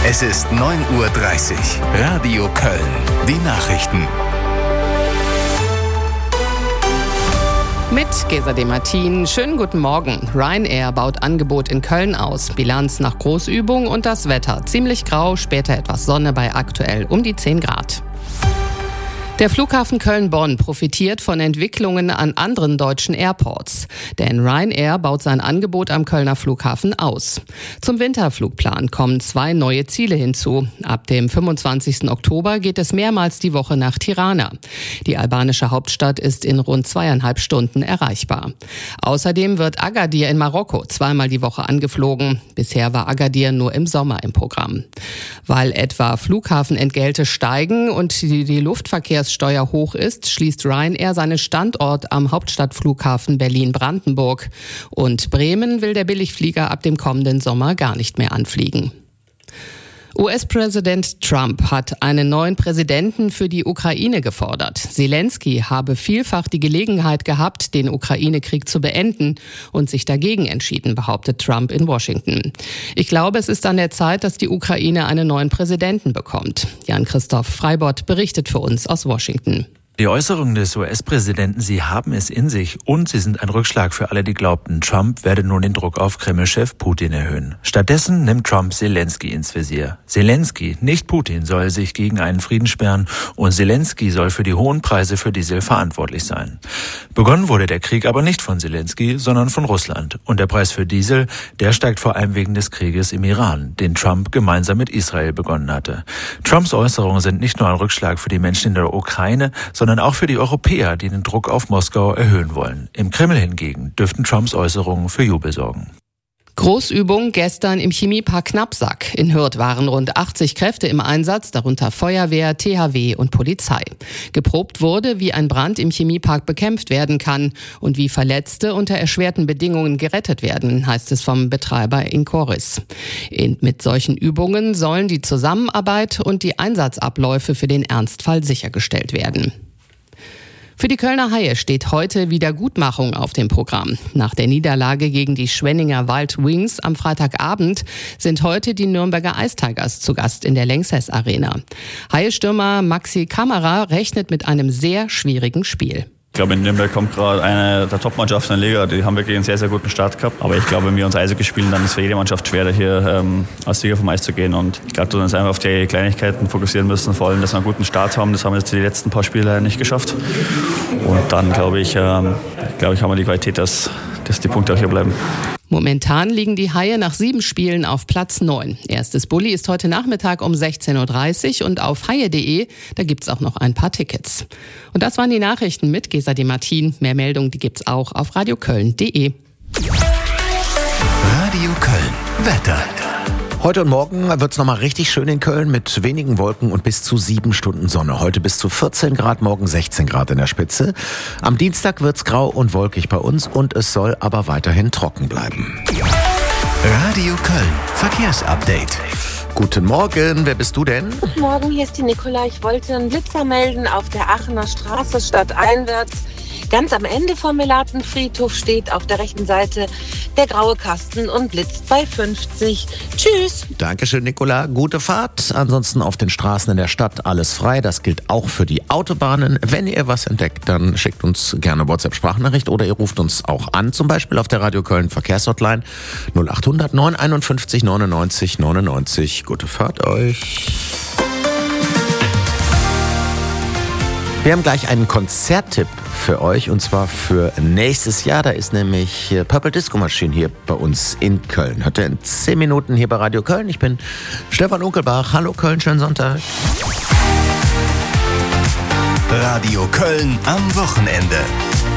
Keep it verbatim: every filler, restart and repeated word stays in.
Es ist neun Uhr dreißig. Radio Köln. Die Nachrichten. Mit Gesa de Martin. Schönen guten Morgen. Ryanair baut Angebot in Köln aus. Bilanz nach Großübung und das Wetter. Ziemlich grau, später etwas Sonne bei aktuell um die zehn Grad. Der Flughafen Köln-Bonn profitiert von Entwicklungen an anderen deutschen Airports. Denn Ryanair baut sein Angebot am Kölner Flughafen aus. Zum Winterflugplan kommen zwei neue Ziele hinzu. Ab dem fünfundzwanzigsten Oktober geht es mehrmals die Woche nach Tirana. Die albanische Hauptstadt ist in rund zweieinhalb Stunden erreichbar. Außerdem wird Agadir in Marokko zweimal die Woche angeflogen. Bisher war Agadir nur im Sommer im Programm. Weil etwa Flughafenentgelte steigen und die, die Luftverkehrs Steuer hoch ist, schließt Ryanair seinen Standort am Hauptstadtflughafen Berlin-Brandenburg. Und Bremen will der Billigflieger ab dem kommenden Sommer gar nicht mehr anfliegen. U S-Präsident Trump hat einen neuen Präsidenten für die Ukraine gefordert. Zelensky habe vielfach die Gelegenheit gehabt, den Ukraine-Krieg zu beenden und sich dagegen entschieden, behauptet Trump in Washington. Ich glaube, es ist an der Zeit, dass die Ukraine einen neuen Präsidenten bekommt. Jan-Christoph Freibott berichtet für uns aus Washington. Die Äußerungen des U S-Präsidenten, sie haben es in sich und sie sind ein Rückschlag für alle, die glaubten, Trump werde nun den Druck auf Kreml-Chef Putin erhöhen. Stattdessen nimmt Trump Zelensky ins Visier. Zelensky, nicht Putin, soll sich gegen einen Frieden sperren und Zelensky soll für die hohen Preise für Diesel verantwortlich sein. Begonnen wurde der Krieg aber nicht von Zelensky, sondern von Russland. Und der Preis für Diesel, der steigt vor allem wegen des Krieges im Iran, den Trump gemeinsam mit Israel begonnen hatte. Trumps Äußerungen sind nicht nur ein Rückschlag für die Menschen in der Ukraine, sondern sondern auch für die Europäer, die den Druck auf Moskau erhöhen wollen. Im Kreml hingegen dürften Trumps Äußerungen für Jubel sorgen. Großübung gestern im Chemiepark Knapsack. In Hürth waren rund achtzig Kräfte im Einsatz, darunter Feuerwehr, T H W und Polizei. Geprobt wurde, wie ein Brand im Chemiepark bekämpft werden kann und wie Verletzte unter erschwerten Bedingungen gerettet werden, heißt es vom Betreiber Incoris. Mit solchen Übungen sollen die Zusammenarbeit und die Einsatzabläufe für den Ernstfall sichergestellt werden. Für die Kölner Haie steht heute Wiedergutmachung auf dem Programm. Nach der Niederlage gegen die Schwenninger Wild Wings am Freitagabend sind heute die Nürnberger Ice Tigers zu Gast in der Lanxess Arena. Haie-Stürmer Maxi Kamera rechnet mit einem sehr schwierigen Spiel. Ich glaube, in Nürnberg kommt gerade eine der Top-Mannschaften in der Liga. Die haben wirklich einen sehr, sehr guten Start gehabt. Aber ich glaube, wenn wir uns Eishockey spielen, dann ist es für jede Mannschaft schwerer, hier ähm, als Sieger vom Eis zu gehen. Und ich glaube, dass wir uns einfach auf die Kleinigkeiten fokussieren müssen. Vor allem, dass wir einen guten Start haben. Das haben wir jetzt die letzten paar Spiele nicht geschafft. Und dann, glaube ich, ähm, glaube ich, haben wir die Qualität, dass, dass die Punkte auch hier bleiben. Momentan liegen die Haie nach sieben Spielen auf Platz neun. Erstes Bulli ist heute Nachmittag um sechzehn Uhr dreißig und auf haie punkt de, da gibt's auch noch ein paar Tickets. Und das waren die Nachrichten mit Gesa de Martin. Mehr Meldungen, die gibt's auch auf radio köln punkt de. Radio Köln. Wetter. Heute und morgen wird es nochmal richtig schön in Köln mit wenigen Wolken und bis zu sieben Stunden Sonne. Heute bis zu vierzehn Grad, morgen sechzehn Grad in der Spitze. Am Dienstag wird es grau und wolkig bei uns und es soll aber weiterhin trocken bleiben. Radio Köln. Verkehrsupdate. Guten Morgen, wer bist du denn? Guten Morgen, hier ist die Nicola. Ich wollte einen Blitzer melden auf der Aachener Straße stadteinwärts. Ganz am Ende vom Melatenfriedhof steht auf der rechten Seite der graue Kasten und blitzt bei fünfzig. Tschüss. Dankeschön, Nicola. Gute Fahrt. Ansonsten auf den Straßen in der Stadt alles frei. Das gilt auch für die Autobahnen. Wenn ihr was entdeckt, dann schickt uns gerne WhatsApp-Sprachnachricht oder ihr ruft uns auch an, zum Beispiel auf der Radio Köln Verkehrshotline null acht hundert neun einundfünfzig neunundneunzig neunundneunzig. Gute Fahrt euch. Wir haben gleich einen Konzerttipp für euch und zwar für nächstes Jahr. Da ist nämlich Purple Disco Machine hier bei uns in Köln. Hört ihr in zehn Minuten hier bei Radio Köln. Ich bin Stefan Unkelbach. Hallo Köln, schönen Sonntag. Radio Köln am Wochenende.